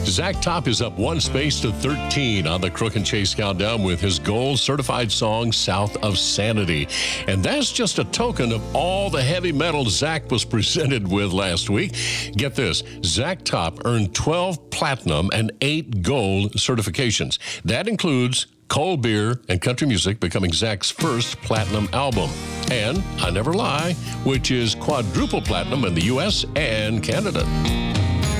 Zach Top is up one space to 13 on the Crook and Chase Countdown with his gold certified song, South of Sanity. And that's just a token of all the heavy metal Zach was presented with last week. Get this, Zach Top earned 12 platinum and 8 gold certifications. That includes Cold Beer and Country Music becoming Zach's first platinum album. And I Never Lie, which is quadruple platinum in the U.S. and Canada.